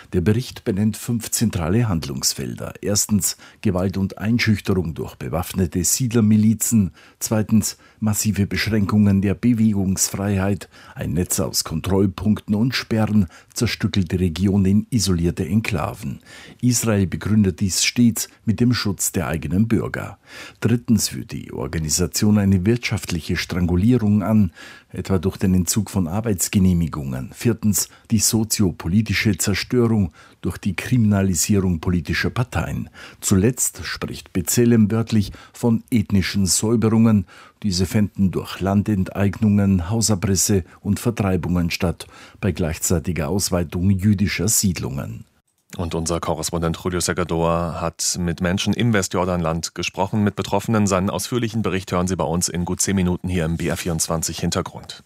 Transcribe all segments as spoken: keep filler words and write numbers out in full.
Der Bericht benennt fünf zentrale Handlungsfelder. Erstens Gewalt und Einschüchterung durch bewaffnete Siedlermilizen. Zweitens massive Beschränkungen der Bewegungsfreiheit. Ein Netz aus Kontrollpunkten und Sperren zerstückelt die Region in isolierte Enklaven. Israel begründet dies stets mit dem Schutz der eigenen Bürger. Drittens führt die Organisation eine wirtschaftliche Strangulierung an, etwa durch den Entzug von Arbeitsgenehmigungen. Viertens die soziopolitische Zerstörung durch die Kriminalisierung politischer Parteien. Zuletzt spricht B'Tselem wörtlich von ethnischen Säuberungen. Diese fänden durch Landenteignungen, Hausabrisse und Vertreibungen statt, bei gleichzeitiger Ausweitung jüdischer Siedlungen. Und unser Korrespondent Julio Segador hat mit Menschen im Westjordanland gesprochen, mit Betroffenen. Seinen ausführlichen Bericht hören Sie bei uns in gut zehn Minuten hier im B R vierundzwanzig Hintergrund.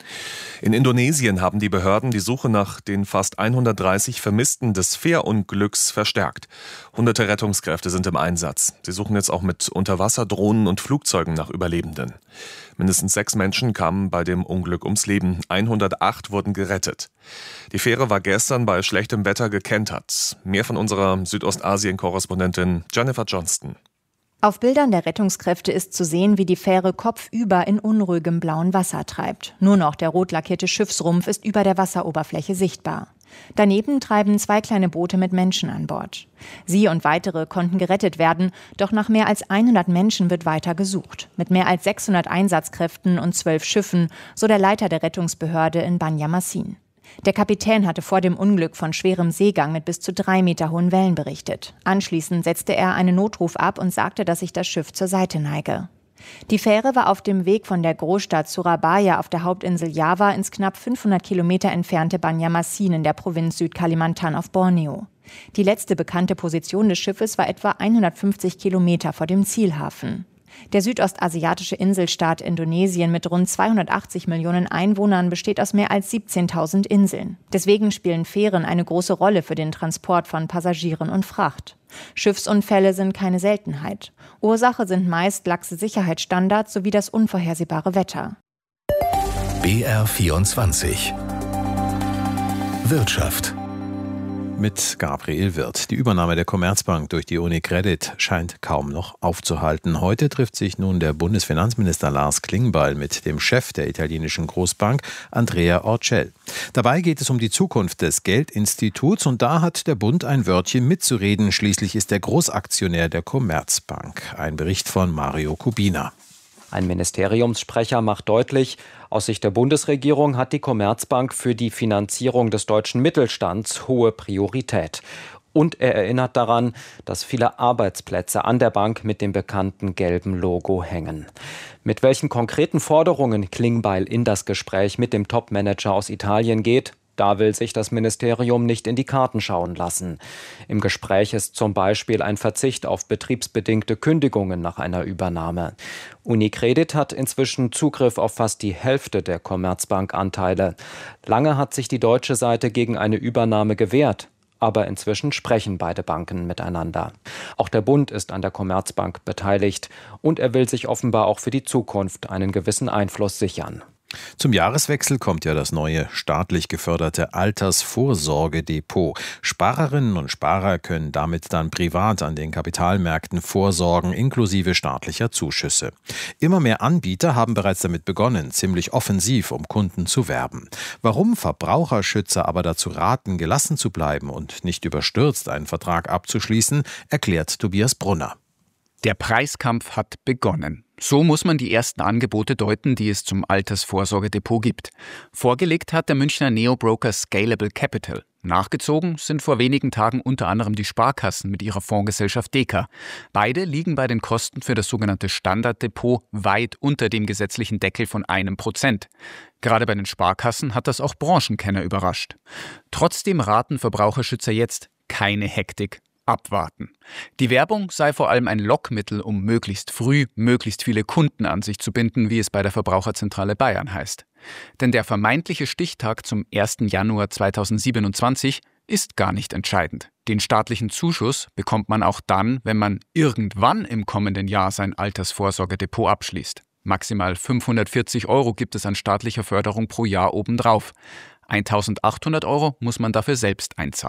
In Indonesien haben die Behörden die Suche nach den fast hundertdreißig Vermissten des Fährunglücks verstärkt. Hunderte Rettungskräfte sind im Einsatz. Sie suchen jetzt auch mit Unterwasserdrohnen und Flugzeugen nach Überlebenden. Mindestens sechs Menschen kamen bei dem Unglück ums Leben. hundertacht wurden gerettet. Die Fähre war gestern bei schlechtem Wetter gekentert. Mehr von unserer Südostasien-Korrespondentin Jennifer Johnston. Auf Bildern der Rettungskräfte ist zu sehen, wie die Fähre kopfüber in unruhigem blauen Wasser treibt. Nur noch der rot lackierte Schiffsrumpf ist über der Wasseroberfläche sichtbar. Daneben treiben zwei kleine Boote mit Menschen an Bord. Sie und weitere konnten gerettet werden, doch nach mehr als hundert Menschen wird weiter gesucht. Mit mehr als sechshundert Einsatzkräften und zwölf Schiffen, so der Leiter der Rettungsbehörde in Banjarmasin. Der Kapitän hatte vor dem Unglück von schwerem Seegang mit bis zu drei Meter hohen Wellen berichtet. Anschließend setzte er einen Notruf ab und sagte, dass sich das Schiff zur Seite neige. Die Fähre war auf dem Weg von der Großstadt Surabaya auf der Hauptinsel Java ins knapp fünfhundert Kilometer entfernte Banjarmasin in der Provinz Südkalimantan auf Borneo. Die letzte bekannte Position des Schiffes war etwa hundertfünfzig Kilometer vor dem Zielhafen. Der südostasiatische Inselstaat Indonesien mit rund zweihundertachtzig Millionen Einwohnern besteht aus mehr als siebzehntausend Inseln. Deswegen spielen Fähren eine große Rolle für den Transport von Passagieren und Fracht. Schiffsunfälle sind keine Seltenheit. Ursache sind meist laxe Sicherheitsstandards sowie das unvorhersehbare Wetter. B R vierundzwanzig Wirtschaft mit Gabriel Wirth. Die Übernahme der Commerzbank durch die UniCredit scheint kaum noch aufzuhalten. Heute trifft sich nun der Bundesfinanzminister Lars Klingbeil mit dem Chef der italienischen Großbank Andrea Orcel. Dabei geht es um die Zukunft des Geldinstituts und da hat der Bund ein Wörtchen mitzureden. Schließlich ist er Großaktionär der Commerzbank. Ein Bericht von Mario Kubina. Ein Ministeriumssprecher macht deutlich, aus Sicht der Bundesregierung hat die Commerzbank für die Finanzierung des deutschen Mittelstands hohe Priorität. Und er erinnert daran, dass viele Arbeitsplätze an der Bank mit dem bekannten gelben Logo hängen. Mit welchen konkreten Forderungen Klingbeil in das Gespräch mit dem Topmanager aus Italien geht, da will sich das Ministerium nicht in die Karten schauen lassen. Im Gespräch ist zum Beispiel ein Verzicht auf betriebsbedingte Kündigungen nach einer Übernahme. UniCredit hat inzwischen Zugriff auf fast die Hälfte der Commerzbank-Anteile. Lange hat sich die deutsche Seite gegen eine Übernahme gewehrt. Aber inzwischen sprechen beide Banken miteinander. Auch der Bund ist an der Commerzbank beteiligt und er will sich offenbar auch für die Zukunft einen gewissen Einfluss sichern. Zum Jahreswechsel kommt ja das neue staatlich geförderte Altersvorsorgedepot. Sparerinnen und Sparer können damit dann privat an den Kapitalmärkten vorsorgen, inklusive staatlicher Zuschüsse. Immer mehr Anbieter haben bereits damit begonnen, ziemlich offensiv um Kunden zu werben. Warum Verbraucherschützer aber dazu raten, gelassen zu bleiben und nicht überstürzt einen Vertrag abzuschließen, erklärt Tobias Brunner. Der Preiskampf hat begonnen. So muss man die ersten Angebote deuten, die es zum Altersvorsorgedepot gibt. Vorgelegt hat der Münchner Neobroker Scalable Capital. Nachgezogen sind vor wenigen Tagen unter anderem die Sparkassen mit ihrer Fondsgesellschaft Deka. Beide liegen bei den Kosten für das sogenannte Standarddepot weit unter dem gesetzlichen Deckel von einem Prozent. Gerade bei den Sparkassen hat das auch Branchenkenner überrascht. Trotzdem raten Verbraucherschützer jetzt keine Hektik. Abwarten. Die Werbung sei vor allem ein Lockmittel, um möglichst früh möglichst viele Kunden an sich zu binden, wie es bei der Verbraucherzentrale Bayern heißt. Denn der vermeintliche Stichtag zum ersten Januar zweitausendsiebenundzwanzig ist gar nicht entscheidend. Den staatlichen Zuschuss bekommt man auch dann, wenn man irgendwann im kommenden Jahr sein Altersvorsorgedepot abschließt. Maximal fünfhundertvierzig Euro gibt es an staatlicher Förderung pro Jahr obendrauf. eintausendachthundert Euro muss man dafür selbst einzahlen.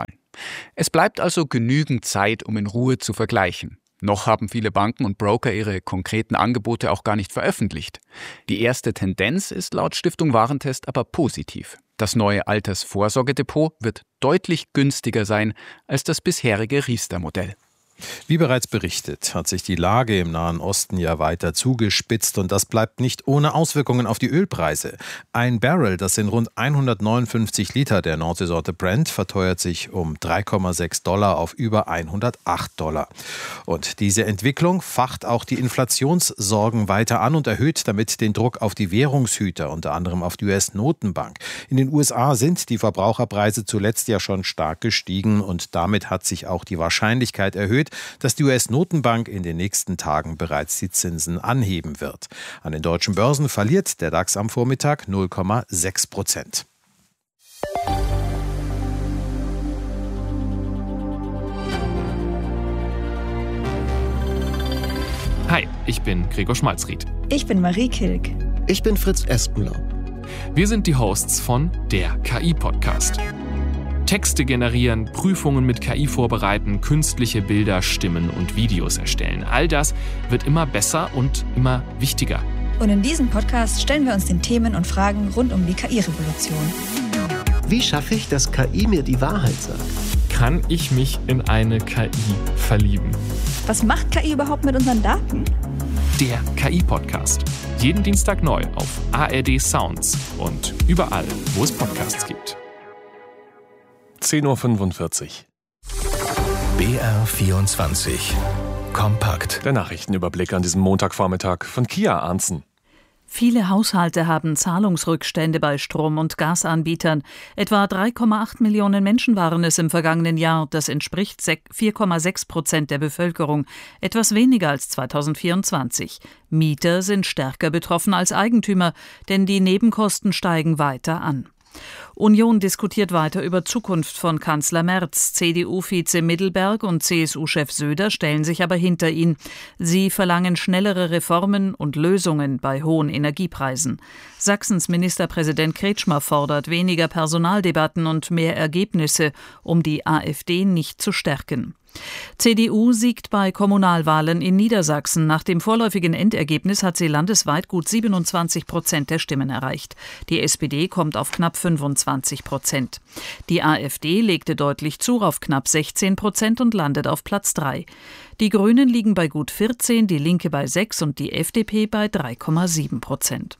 Es bleibt also genügend Zeit, um in Ruhe zu vergleichen. Noch haben viele Banken und Broker ihre konkreten Angebote auch gar nicht veröffentlicht. Die erste Tendenz ist laut Stiftung Warentest aber positiv. Das neue Altersvorsorgedepot wird deutlich günstiger sein als das bisherige Riester-Modell. Wie bereits berichtet, hat sich die Lage im Nahen Osten ja weiter zugespitzt und das bleibt nicht ohne Auswirkungen auf die Ölpreise. Ein Barrel, das sind rund hundertneunundfünfzig Liter der Nordseesorte Brent, verteuert sich um drei Komma sechs Dollar auf über hundertacht Dollar. Und diese Entwicklung facht auch die Inflationssorgen weiter an und erhöht damit den Druck auf die Währungshüter, unter anderem auf die U S-Notenbank. In den U S A sind die Verbraucherpreise zuletzt ja schon stark gestiegen und damit hat sich auch die Wahrscheinlichkeit erhöht, dass die U S-Notenbank in den nächsten Tagen bereits die Zinsen anheben wird. An den deutschen Börsen verliert der DAX am Vormittag null Komma sechs Prozent. Hi, ich bin Gregor Schmalzried. Ich bin Marie Kilk. Ich bin Fritz Espenlaub. Wir sind die Hosts von der K I-Podcast. Texte generieren, Prüfungen mit K I vorbereiten, künstliche Bilder, Stimmen und Videos erstellen. All das wird immer besser und immer wichtiger. Und in diesem Podcast stellen wir uns den Themen und Fragen rund um die K I-Revolution. Wie schaffe ich, dass K I mir die Wahrheit sagt? Kann ich mich in eine K I verlieben? Was macht K I überhaupt mit unseren Daten? Der K I-Podcast. Jeden Dienstag neu auf A R D Sounds und überall, wo es Podcasts gibt. zehn Uhr fünfundvierzig. B R vierundzwanzig. Kompakt. Der Nachrichtenüberblick an diesem Montagvormittag von Kia Arntzen. Viele Haushalte haben Zahlungsrückstände bei Strom- und Gasanbietern. Etwa drei Komma acht Millionen Menschen waren es im vergangenen Jahr. Das entspricht vier Komma sechs Prozent der Bevölkerung. Etwas weniger als zweitausendvierundzwanzig. Mieter sind stärker betroffen als Eigentümer, denn die Nebenkosten steigen weiter an. Union diskutiert weiter über Zukunft von Kanzler Merz. C D U-Vize Middelberg und C S U-Chef Söder stellen sich aber hinter ihn. Sie verlangen schnellere Reformen und Lösungen bei hohen Energiepreisen. Sachsens Ministerpräsident Kretschmer fordert weniger Personaldebatten und mehr Ergebnisse, um die AfD nicht zu stärken. C D U siegt bei Kommunalwahlen in Niedersachsen. Nach dem vorläufigen Endergebnis hat sie landesweit gut siebenundzwanzig Prozent der Stimmen erreicht. Die S P D kommt auf knapp fünfundzwanzig Prozent. Die AfD legte deutlich zu auf knapp sechzehn Prozent und landet auf Platz drei. Die Grünen liegen bei gut vierzehn, die Linke bei sechs und die F D P bei drei Komma sieben Prozent.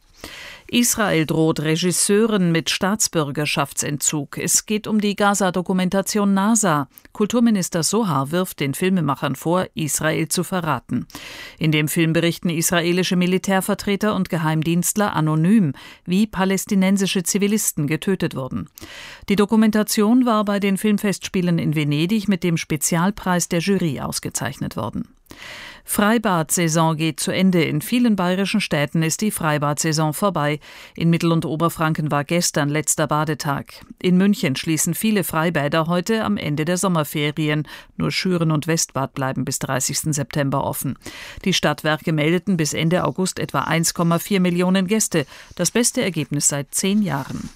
Israel droht Regisseuren mit Staatsbürgerschaftsentzug. Es geht um die Gaza-Dokumentation NASA. Kulturminister Sohar wirft den Filmemachern vor, Israel zu verraten. In dem Film berichten israelische Militärvertreter und Geheimdienstler anonym, wie palästinensische Zivilisten getötet wurden. Die Dokumentation war bei den Filmfestspielen in Venedig mit dem Spezialpreis der Jury ausgezeichnet worden. Freibad-Saison geht zu Ende. In vielen bayerischen Städten ist die Freibad-Saison vorbei. In Mittel- und Oberfranken war gestern letzter Badetag. In München schließen viele Freibäder heute am Ende der Sommerferien. Nur Schüren und Westbad bleiben bis dreißigsten September offen. Die Stadtwerke meldeten bis Ende August etwa eins Komma vier Millionen Gäste. Das beste Ergebnis seit zehn Jahren.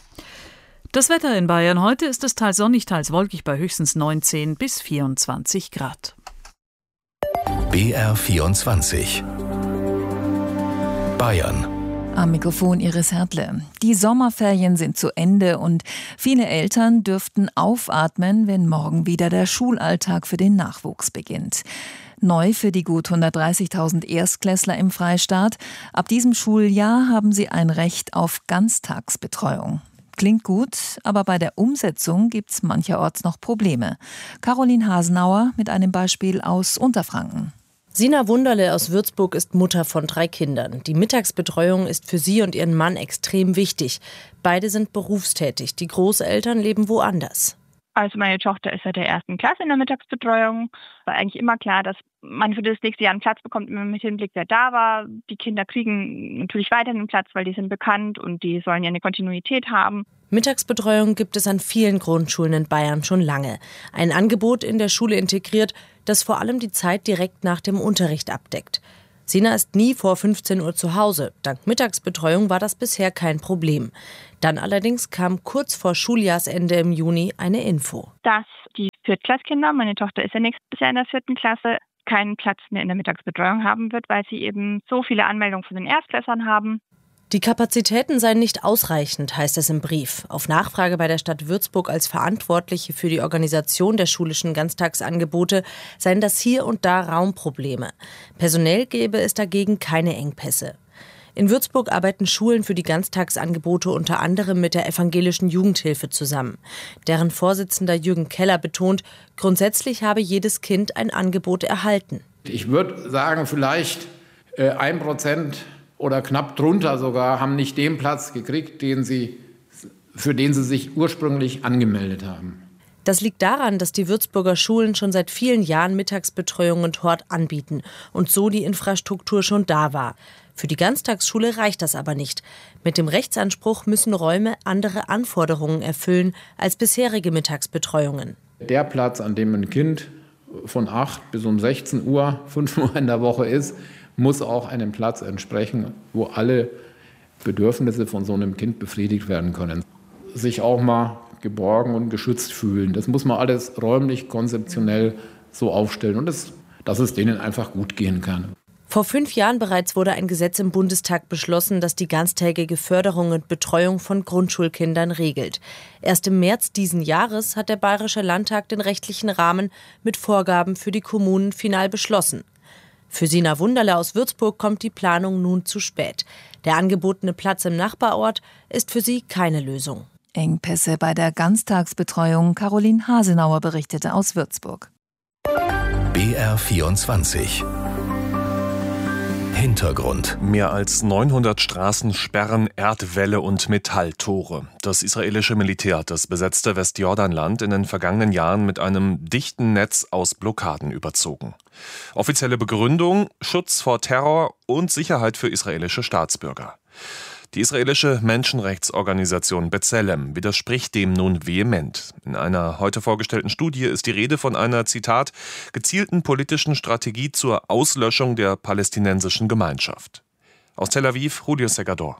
Das Wetter in Bayern. Heute ist es teils sonnig, teils wolkig bei höchstens neunzehn bis vierundzwanzig Grad. B R vierundzwanzig. Bayern. Am Mikrofon Iris Hertle. Die Sommerferien sind zu Ende und viele Eltern dürften aufatmen, wenn morgen wieder der Schulalltag für den Nachwuchs beginnt. Neu für die gut hundertdreißigtausend Erstklässler im Freistaat. Ab diesem Schuljahr haben sie ein Recht auf Ganztagsbetreuung. Klingt gut, aber bei der Umsetzung gibt's mancherorts noch Probleme. Caroline Hasenauer mit einem Beispiel aus Unterfranken. Sina Wunderle aus Würzburg ist Mutter von drei Kindern. Die Mittagsbetreuung ist für sie und ihren Mann extrem wichtig. Beide sind berufstätig. Die Großeltern leben woanders. Also meine Tochter ist seit der ersten Klasse in der Mittagsbetreuung. War eigentlich immer klar, dass man für das nächste Jahr einen Platz bekommt, immer mit Hinblick, wer da war. Die Kinder kriegen natürlich weiterhin einen Platz, weil die sind bekannt und die sollen ja eine Kontinuität haben. Mittagsbetreuung gibt es an vielen Grundschulen in Bayern schon lange. Ein Angebot in der Schule integriert, das vor allem die Zeit direkt nach dem Unterricht abdeckt. Sina ist nie vor fünfzehn Uhr zu Hause. Dank Mittagsbetreuung war das bisher kein Problem. Dann allerdings kam kurz vor Schuljahrsende im Juni eine Info. Dass die Viertklasskinder, meine Tochter ist ja nächstes Jahr in der vierten Klasse, keinen Platz mehr in der Mittagsbetreuung haben wird, weil sie eben so viele Anmeldungen von den Erstklässlern haben. Die Kapazitäten seien nicht ausreichend, heißt es im Brief. Auf Nachfrage bei der Stadt Würzburg als Verantwortliche für die Organisation der schulischen Ganztagsangebote seien das hier und da Raumprobleme. Personell gäbe es dagegen keine Engpässe. In Würzburg arbeiten Schulen für die Ganztagsangebote unter anderem mit der Evangelischen Jugendhilfe zusammen. Deren Vorsitzender Jürgen Keller betont, grundsätzlich habe jedes Kind ein Angebot erhalten. Ich würde sagen, vielleicht äh, ein Prozent oder knapp drunter sogar haben nicht den Platz gekriegt, den sie, für den sie sich ursprünglich angemeldet haben. Das liegt daran, dass die Würzburger Schulen schon seit vielen Jahren Mittagsbetreuung und Hort anbieten und so die Infrastruktur schon da war. Für die Ganztagsschule reicht das aber nicht. Mit dem Rechtsanspruch müssen Räume andere Anforderungen erfüllen als bisherige Mittagsbetreuungen. Der Platz, an dem ein Kind von acht bis um sechzehn Uhr, fünfmal in der Woche ist, muss auch einem Platz entsprechen, wo alle Bedürfnisse von so einem Kind befriedigt werden können. Sich auch mal geborgen und geschützt fühlen. Das muss man alles räumlich, konzeptionell so aufstellen und das, dass es denen einfach gut gehen kann. Vor fünf Jahren bereits wurde ein Gesetz im Bundestag beschlossen, das die ganztägige Förderung und Betreuung von Grundschulkindern regelt. Erst im März diesen Jahres hat der Bayerische Landtag den rechtlichen Rahmen mit Vorgaben für die Kommunen final beschlossen. Für Sina Wunderle aus Würzburg kommt die Planung nun zu spät. Der angebotene Platz im Nachbarort ist für sie keine Lösung. Engpässe bei der Ganztagsbetreuung. Caroline Hasenauer berichtete aus Würzburg. B R vierundzwanzig Hintergrund. Mehr als neunhundert Straßensperren, Erdwälle und Metalltore. Das israelische Militär hat das besetzte Westjordanland in den vergangenen Jahren mit einem dichten Netz aus Blockaden überzogen. Offizielle Begründung: Schutz vor Terror und Sicherheit für israelische Staatsbürger. Die israelische Menschenrechtsorganisation B'Tselem widerspricht dem nun vehement. In einer heute vorgestellten Studie ist die Rede von einer, Zitat, gezielten politischen Strategie zur Auslöschung der palästinensischen Gemeinschaft. Aus Tel Aviv, Julio Segador.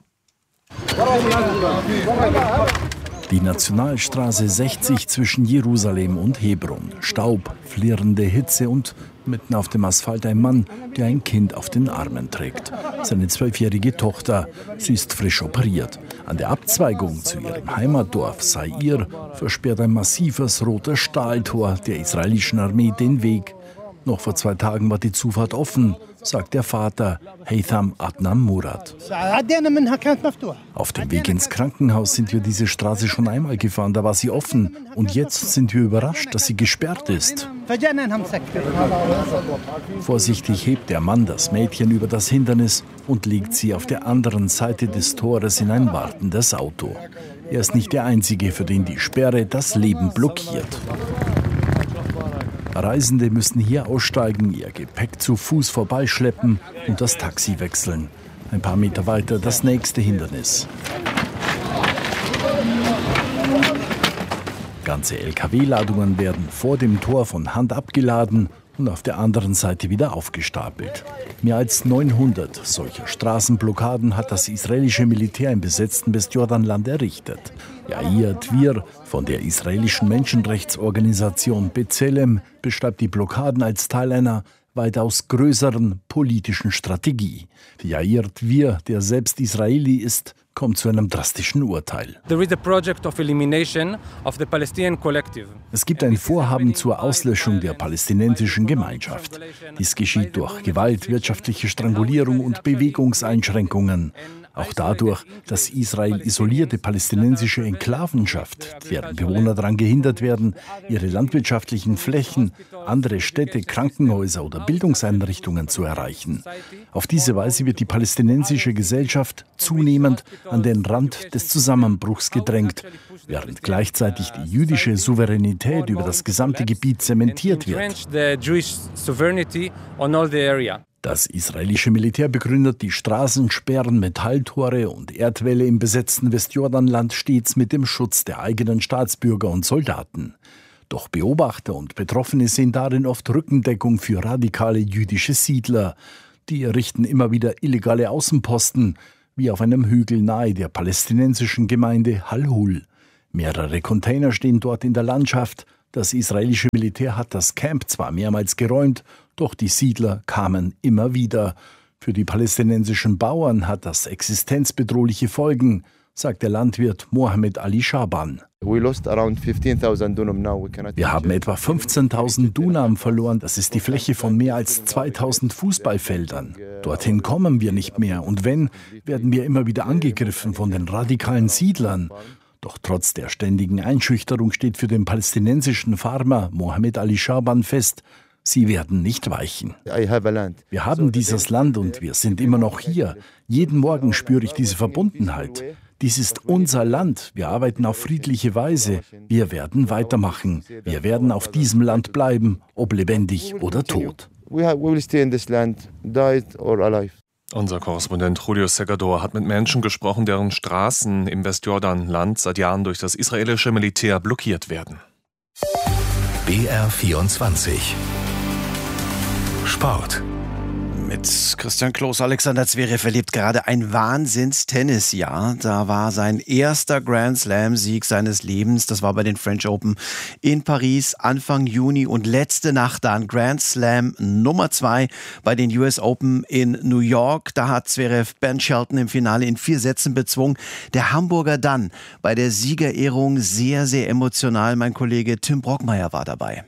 Die Nationalstraße sechzig zwischen Jerusalem und Hebron. Staub, flirrende Hitze und mitten auf dem Asphalt ein Mann, der ein Kind auf den Armen trägt. Seine zwölfjährige Tochter. Sie ist frisch operiert. An der Abzweigung zu ihrem Heimatdorf Sair versperrt ein massives rotes Stahltor der israelischen Armee den Weg. Noch vor zwei Tagen war die Zufahrt offen, sagt der Vater Heitham Adnam Murad. Auf dem Weg ins Krankenhaus sind wir diese Straße schon einmal gefahren, da war sie offen. Und jetzt sind wir überrascht, dass sie gesperrt ist. Vorsichtig hebt der Mann das Mädchen über das Hindernis und legt sie auf der anderen Seite des Tores in ein wartendes Auto. Er ist nicht der Einzige, für den die Sperre das Leben blockiert. Reisende müssen hier aussteigen, ihr Gepäck zu Fuß vorbeischleppen und das Taxi wechseln. Ein paar Meter weiter das nächste Hindernis. Ganze L K W-Ladungen werden vor dem Tor von Hand abgeladen und auf der anderen Seite wieder aufgestapelt. Mehr als neunhundert solcher Straßenblockaden hat das israelische Militär im besetzten Westjordanland errichtet. Yair Dvir von der israelischen Menschenrechtsorganisation B'Tselem beschreibt die Blockaden als Teil einer weitaus größeren politischen Strategie. Yair Dvir, der selbst Israeli ist, kommt zu einem drastischen Urteil. Es gibt ein Vorhaben zur Auslöschung der palästinensischen Gemeinschaft. Dies geschieht durch Gewalt, wirtschaftliche Strangulierung und Bewegungseinschränkungen. Auch dadurch, dass Israel isolierte palästinensische Enklaven schafft, deren Bewohner daran gehindert werden, ihre landwirtschaftlichen Flächen, andere Städte, Krankenhäuser oder Bildungseinrichtungen zu erreichen. Auf diese Weise wird die palästinensische Gesellschaft zunehmend an den Rand des Zusammenbruchs gedrängt, während gleichzeitig die jüdische Souveränität über das gesamte Gebiet zementiert wird. Das israelische Militär begründet die Straßensperren, Metalltore und Erdwälle im besetzten Westjordanland stets mit dem Schutz der eigenen Staatsbürger und Soldaten. Doch Beobachter und Betroffene sehen darin oft Rückendeckung für radikale jüdische Siedler. Die errichten immer wieder illegale Außenposten, wie auf einem Hügel nahe der palästinensischen Gemeinde Halhul. Mehrere Container stehen dort in der Landschaft, Das israelische Militär hat das Camp zwar mehrmals geräumt, doch die Siedler kamen immer wieder. Für die palästinensischen Bauern hat das existenzbedrohliche Folgen, sagt der Landwirt Mohammed Ali Shaban. Wir haben etwa fünfzehntausend Dunam verloren. Das ist die Fläche von mehr als zweitausend Fußballfeldern. Dorthin kommen wir nicht mehr. Und wenn, werden wir immer wieder angegriffen von den radikalen Siedlern. Doch trotz der ständigen Einschüchterung steht für den palästinensischen Farmer Mohammed Ali Shaban fest, sie werden nicht weichen. Wir haben dieses Land und wir sind immer noch hier. Jeden Morgen spüre ich diese Verbundenheit. Dies ist unser Land. Wir arbeiten auf friedliche Weise. Wir werden weitermachen. Wir werden auf diesem Land bleiben, ob lebendig oder tot. Unser Korrespondent Julio Segador hat mit Menschen gesprochen, deren Straßen im Westjordanland seit Jahren durch das israelische Militär blockiert werden. B R vierundzwanzig Sport. Mit Christian Kloß. Alexander Zverev erlebt gerade ein Wahnsinns-Tennisjahr. Da war sein erster Grand Slam-Sieg seines Lebens. Das war bei den French Open in Paris Anfang Juni. Und letzte Nacht dann Grand Slam Nummer zwei bei den U S Open in New York. Da hat Zverev Ben Shelton im Finale in vier Sätzen bezwungen. Der Hamburger dann bei der Siegerehrung sehr, sehr emotional. Mein Kollege Tim Brockmeier war dabei.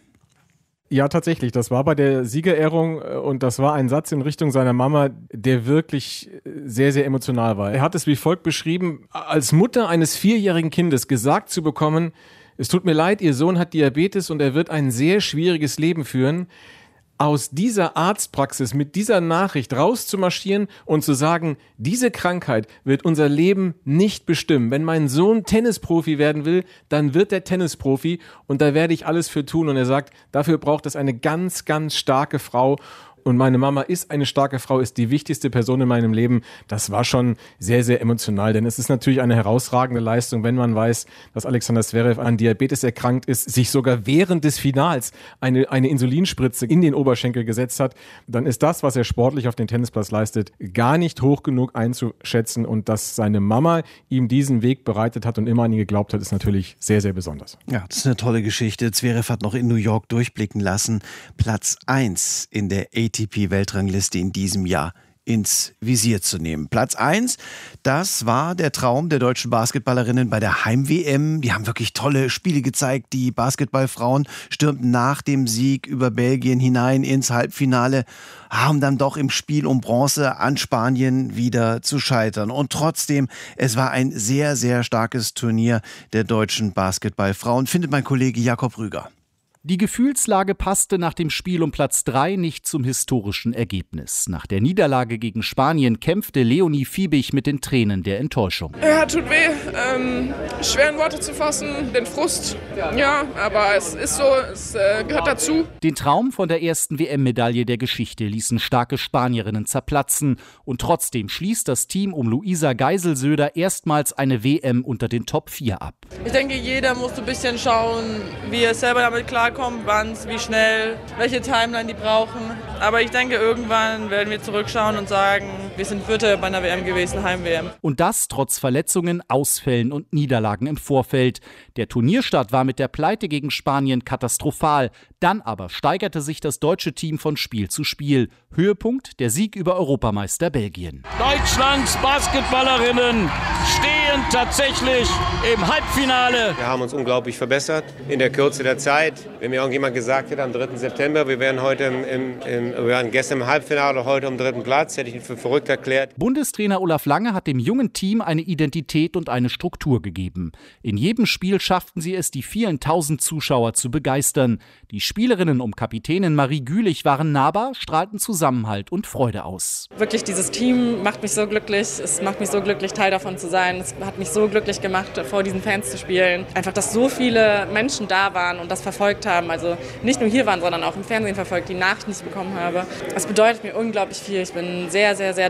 Ja, tatsächlich. Das war bei der Siegerehrung und das war ein Satz in Richtung seiner Mama, der wirklich sehr, sehr emotional war. Er hat es wie folgt beschrieben: Als Mutter eines vierjährigen Kindes gesagt zu bekommen, es tut mir leid, Ihr Sohn hat Diabetes und er wird ein sehr schwieriges Leben führen. Aus dieser Arztpraxis mit dieser Nachricht rauszumarschieren und zu sagen, diese Krankheit wird unser Leben nicht bestimmen. Wenn mein Sohn Tennisprofi werden will, dann wird er Tennisprofi und da werde ich alles für tun. Und er sagt, dafür braucht es eine ganz, ganz starke Frau. Und meine Mama ist eine starke Frau, ist die wichtigste Person in meinem Leben. Das war schon sehr, sehr emotional, denn es ist natürlich eine herausragende Leistung, wenn man weiß, dass Alexander Zverev an Diabetes erkrankt ist, sich sogar während des Finals eine, eine Insulinspritze in den Oberschenkel gesetzt hat. Dann ist das, was er sportlich auf dem Tennisplatz leistet, gar nicht hoch genug einzuschätzen. Und dass seine Mama ihm diesen Weg bereitet hat und immer an ihn geglaubt hat, ist natürlich sehr, sehr besonders. Ja, das ist eine tolle Geschichte. Zverev hat noch in New York durchblicken lassen. Platz eins in der A T P-Weltrangliste in diesem Jahr ins Visier zu nehmen. Platz eins, das war der Traum der deutschen Basketballerinnen bei der Heim-W M. Die haben wirklich tolle Spiele gezeigt. Die Basketballfrauen stürmten nach dem Sieg über Belgien hinein ins Halbfinale, haben dann doch im Spiel um Bronze an Spanien wieder zu scheitern. Und trotzdem, es war ein sehr, sehr starkes Turnier der deutschen Basketballfrauen, findet mein Kollege Jakob Rüger. Die Gefühlslage passte nach dem Spiel um Platz drei nicht zum historischen Ergebnis. Nach der Niederlage gegen Spanien kämpfte Leonie Fiebig mit den Tränen der Enttäuschung. Ja, tut weh, ähm, schwer in Worte zu fassen, den Frust, ja, aber es ist so, es äh, gehört dazu. Den Traum von der ersten W M-Medaille der Geschichte ließen starke Spanierinnen zerplatzen. Und trotzdem schließt das Team um Luisa Geiselsöder erstmals eine W M unter den Top vier ab. Ich denke, jeder muss ein bisschen schauen, wie er selber damit klarkommt. Wann, wie schnell, welche Timeline die brauchen. Aber ich denke, irgendwann werden wir zurückschauen und sagen, wir sind Vierte bei einer W M gewesen, Heim-W M. Und das trotz Verletzungen, Ausfällen und Niederlagen im Vorfeld. Der Turnierstart war mit der Pleite gegen Spanien katastrophal. Dann aber steigerte sich das deutsche Team von Spiel zu Spiel. Höhepunkt der Sieg über Europameister Belgien. Deutschlands Basketballerinnen stehen tatsächlich im Halbfinale. Wir haben uns unglaublich verbessert in der Kürze der Zeit. Wenn mir irgendjemand gesagt hätte, am dritten September, wir wären heute im, im, im, wir waren gestern im Halbfinale oder heute am dritten Platz, hätte ich ihn für verrückt erklärt. Bundestrainer Olaf Lange hat dem jungen Team eine Identität und eine Struktur gegeben. In jedem Spiel schafften sie es, die vielen tausend Zuschauer zu begeistern. Die Spielerinnen um Kapitänin Marie Gülich waren nahbar, strahlten Zusammenhalt und Freude aus. Wirklich, dieses Team macht mich so glücklich. Es macht mich so glücklich, Teil davon zu sein. Es hat mich so glücklich gemacht, vor diesen Fans zu spielen. Einfach, dass so viele Menschen da waren und das verfolgt haben. Also nicht nur hier waren, sondern auch im Fernsehen verfolgt, die Nachrichten, die ich bekommen habe. Das bedeutet mir unglaublich viel. Ich bin sehr, sehr, sehr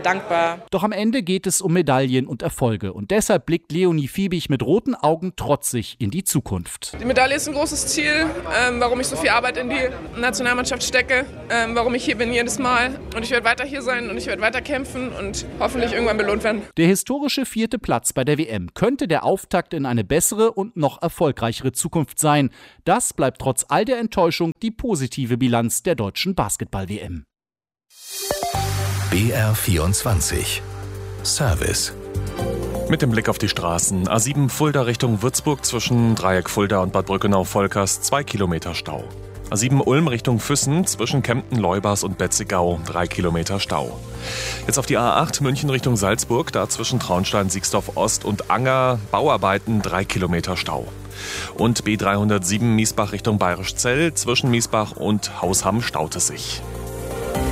dankbar. Doch am Ende geht es um Medaillen und Erfolge. Und deshalb blickt Leonie Fiebig mit roten Augen trotzig in die Zukunft. Die Medaille ist ein großes Ziel, ähm, warum ich so viel Arbeit in die Nationalmannschaft stecke, ähm, warum ich hier bin jedes Mal. Und ich werde weiter hier sein und ich werde weiter kämpfen und hoffentlich irgendwann belohnt werden. Der historische vierte Platz bei der W M könnte der Auftakt in eine bessere und noch erfolgreichere Zukunft sein. Das bleibt trotz all der Enttäuschung die positive Bilanz der deutschen Basketball-W M. B R vierundzwanzig Service. Mit dem Blick auf die Straßen. A sieben Fulda Richtung Würzburg zwischen Dreieck Fulda und Bad Brückenau-Volkers zwei Kilometer Stau. A sieben Ulm Richtung Füssen zwischen Kempten-Leubers und Betzigau drei Kilometer Stau. Jetzt auf die A acht München Richtung Salzburg, da zwischen Traunstein-Siegsdorf-Ost und Anger Bauarbeiten drei Kilometer Stau. Und B dreihundertsieben Miesbach Richtung Bayerischzell zwischen Miesbach und Hausham staut es sich.